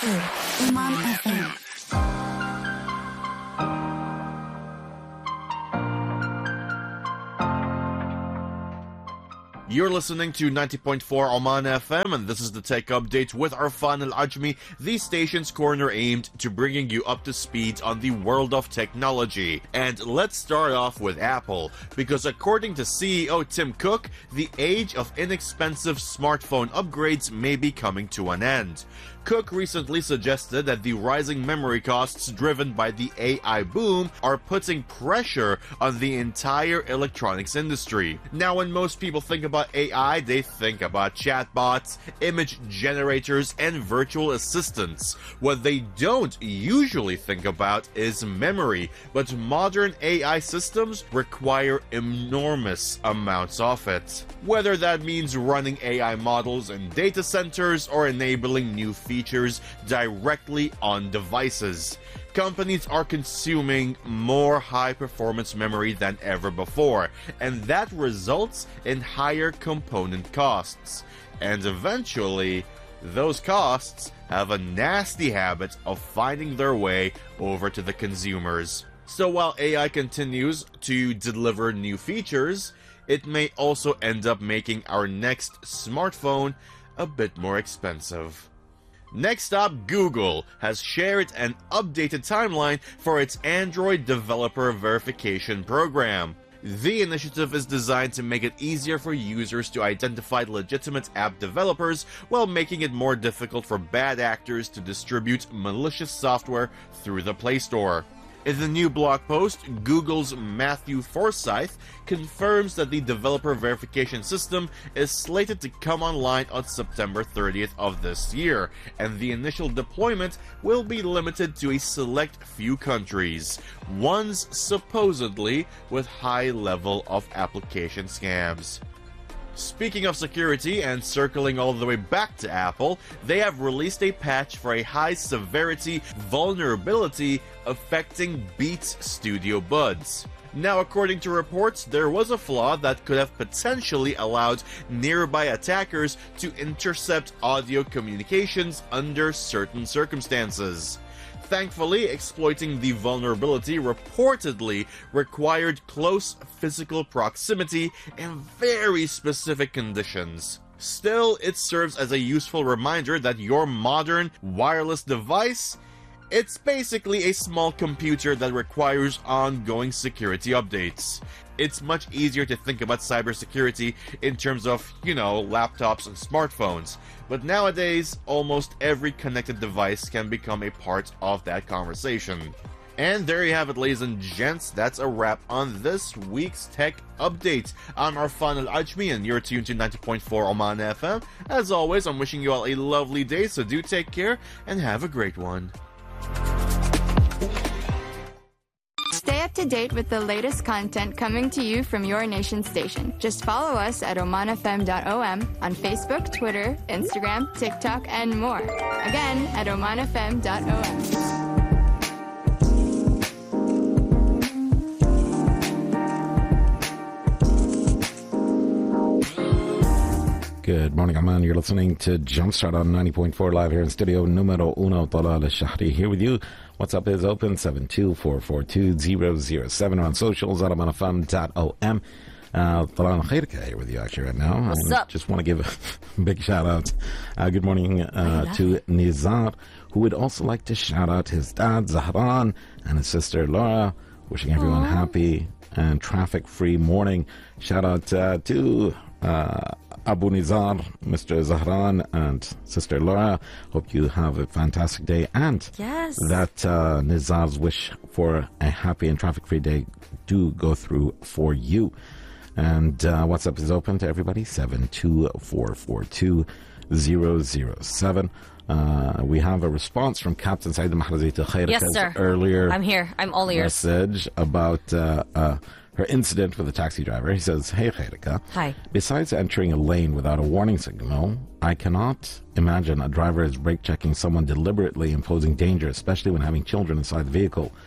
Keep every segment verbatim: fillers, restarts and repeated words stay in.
through Oman F M. You're listening to ninety point four Oman F M, and this is the Tech Update with Arfan Al-Ajmi, the station's corner aimed to bringing you up to speed on the world of technology. And let's start off with Apple, because according to C E O Tim Cook, the age of inexpensive smartphone upgrades may be coming to an end. Cook recently suggested that the rising memory costs driven by the A I boom are putting pressure on the entire electronics industry. Now, when most people think about A I, they think about chatbots, image generators, and virtual assistants. What they don't usually think about is memory, but modern A I systems require enormous amounts of it. Whether that means running A I models in data centers or enabling new features features directly on devices. Companies are consuming more high-performance memory than ever before, and that results in higher component costs. And eventually, those costs have a nasty habit of finding their way over to the consumers. So while A I continues to deliver new features, it may also end up making our next smartphone a bit more expensive. Next up, Google has shared an updated timeline for its Android Developer Verification Program. The initiative is designed to make it easier for users to identify legitimate app developers while making it more difficult for bad actors to distribute malicious software through the Play Store. In the new blog post, Google's Matthew Forsyth confirms that the developer verification system is slated to come online on September thirtieth of this year, and the initial deployment will be limited to a select few countries, ones supposedly with high level of application scams. Speaking of security and circling all the way back to Apple, they have released a patch for a high-severity vulnerability affecting Beats Studio Buds. Now, according to reports, there was a flaw that could have potentially allowed nearby attackers to intercept audio communications under certain circumstances. Thankfully, exploiting the vulnerability reportedly required close physical proximity in very specific conditions. Still, it serves as a useful reminder that your modern wireless device, it's basically a small computer that requires ongoing security updates. It's much easier to think about cybersecurity in terms of, you know, laptops and smartphones. But nowadays, almost every connected device can become a part of that conversation. And there you have it, ladies and gents. That's a wrap on this week's Tech Update. I'm Arfan Al-Ajmi, and you're tuned to ninety point four Oman F M. As always, I'm wishing you all a lovely day, so do take care and have a great one. Stay up to date with the latest content coming to you from your nation station. Just follow us at oman f m dot o m on Facebook, Twitter, Instagram, TikTok, and more. Again, at oman f m dot o m. Good morning, Oman. You're listening to Jumpstart on ninety point four live here in studio numero uno, Talal Al-Shahri here with you. WhatsApp is open, seven two four four two zero zero seven. On socials at oman f m dot o m. Uh, Talal Khairka here with you actually right now. What's I up? just want to give a big shout out. Uh, good morning uh, to Nizar, who would also like to shout out his dad, Zahran, and his sister, Laura. Wishing everyone Aww. happy and traffic-free morning. Shout out uh, to uh, Abu Nizar, Mister Zahran, and Sister Laura. Hope you have a fantastic day, and Yes. that uh, Nizar's wish for a happy and traffic-free day do go through for you. And uh, WhatsApp is open to everybody, seven two four four two zero zero seven. Uh, we have a response from Captain Saeed Mahrazi to Yes, sir. earlier I'm here. I'm all ears. message about uh, uh, her incident with the taxi driver. He says, "Hey, Khairika. Hi. Besides entering a lane without a warning signal, I cannot imagine a driver is brake checking someone deliberately imposing danger, especially when having children inside the vehicle.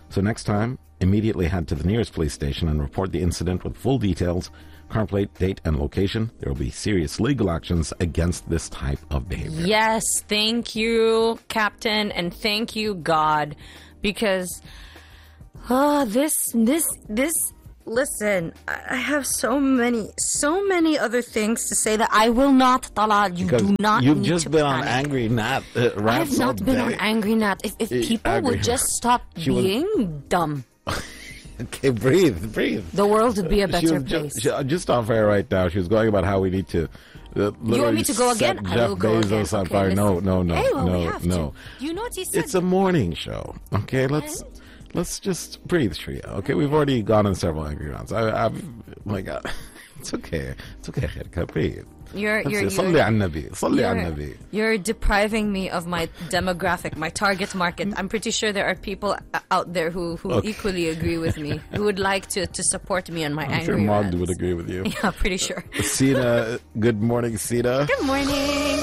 So next time, immediately head to the nearest police station and report the incident with full details, car plate, date, and location. There will be serious legal actions against this type of behavior. Yes, thank you, Captain, and thank you, God, because oh, this, this, this. Listen, I have so many, so many other things to say that I will not, Talal. You Because do not you've need just to been panic. on Angry Nat. Uh, I rants have not all been day. on Angry Nat. If, if Eh, people Angry- would just stop She was- being dumb, Okay, breathe, breathe. the world would be a She better was place. Just, she, just off air right now. She was going about how we need to. Uh, You want me to go set again? I Jeff will go Bezos again. on Okay, fire. No, listen. no, no, Hey, well, we no, have no. to. You know what he said? It's a morning show. Okay, let's And? let's just breathe, Shreya. Okay, we've already gone on several angry rounds. I, I've, my God, it's okay. It's okay, Khairka. Breathe. You're, Let's you're, see. Salli you're, al Nabi. Salli al Nabi. you're, you're depriving me of my demographic, my target market. I'm pretty sure there are people uh, out there who, who Okay. equally agree with me, who would like to, to support me on my I'm angry sure Maud rants. would agree with you. Yeah, pretty sure. Sina, good morning, Sina. Good morning.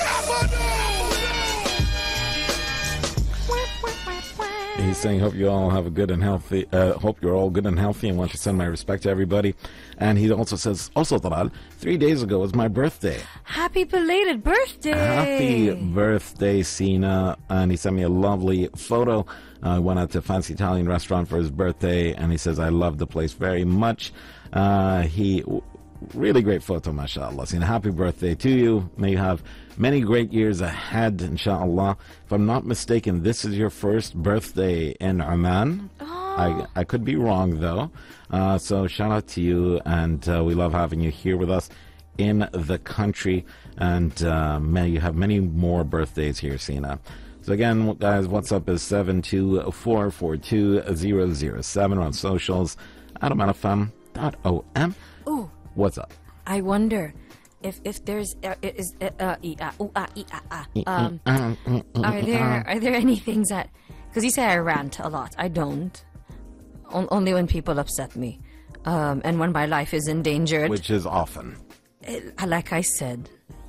He's saying, hope you all have a good and healthy, uh, hope you're all good and healthy and want to send my respect to everybody. And he also says, also, Talal, three days ago was my birthday. Happy belated birthday. Happy birthday, Sina. And he sent me a lovely photo. I uh, went out to a fancy Italian restaurant for his birthday, and he says, I love the place very much. Uh, he, really great photo, mashallah. Sina, happy birthday to you. May you have many great years ahead, inshallah. If I'm not mistaken, this is your first birthday in Oman. I, I could be wrong, though. Uh, so shout out to you, and uh, we love having you here with us in the country. And uh, may you have many more birthdays here, Sina. So again, guys, what's up is seven two four four two zero zero seven on socials at oman f m dot o m. Ooh, What's up? I wonder if if there's uh, is uh, uh, e, uh, ooh, ah, e, ah, ah. Um, are there are there any things that, because you say I rant a lot. I don't. On, only when people upset me, um, and when my life is endangered. Which is often. It- like I said,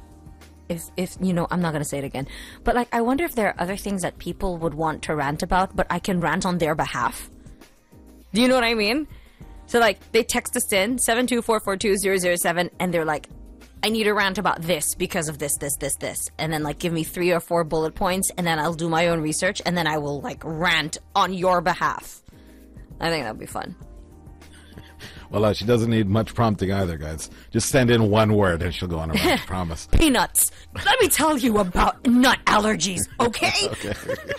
if if you know, I'm not gonna say it again. But like, I wonder if there are other things that people would want to rant about, but I can rant on their behalf. Do you know what I mean? So like, they text us in seven two four four two zero zero seven, and they're like, I need to rant about this because of this, this, this, this. And then like give me three or four bullet points, and then I'll do my own research, and then I will like rant on your behalf. I think that'd be fun. Well, uh, she doesn't need much prompting either, guys. Just send in one word and she'll go on a rant, I promise. Peanuts. Let me tell you about nut allergies, okay? Okay.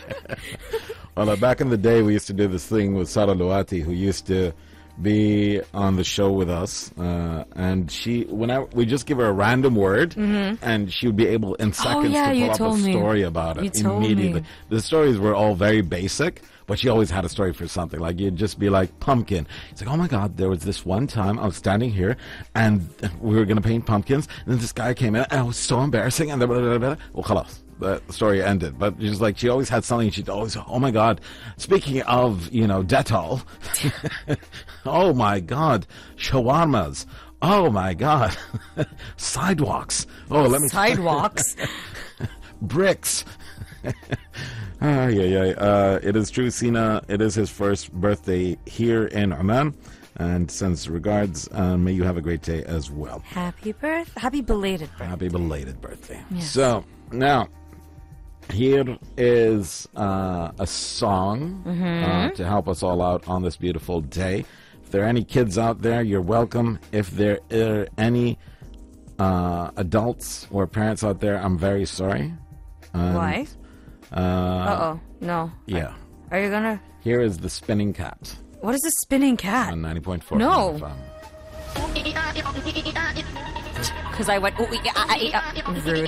Well, uh, back in the day, we used to do this thing with Sara Luati, who used to be on the show with us, uh, and she, whenever we just give her a random word, and she would be able in seconds yeah, to you pull up a told me. story about it You told immediately. me. The stories were all very basic, but she always had a story for something. Like you'd just be like pumpkin. It's like, oh my God, there was this one time I was standing here and we were going to paint pumpkins, and then this guy came in and it was so embarrassing, and then blah, blah, blah, blah. Well, khalas. The story ended, but just like she always had something. She'd always, oh my God! Speaking of, you know, Dettol, oh my God, shawarmas, oh my God, sidewalks. Oh, let me Sidewalks. bricks. Ah, yeah, yeah. Uh, it is true, Sina. It is his first birthday here in Oman, and sends regards. Uh, may you have a great day as well. Happy birth. Happy belated birthday. Happy belated birthday. Yes. So now, here is uh, a song uh, to help us all out on this beautiful day. If there are any kids out there, you're welcome. If there are any uh, adults or parents out there, I'm very sorry. And, Why? Uh, Uh-oh. No. yeah. Are you gonna... Here is the Spinning Cat What is a spinning cat? on ninety point four. No. F M. Because I went... Ooh, ee, ah, ee, ah. Rude.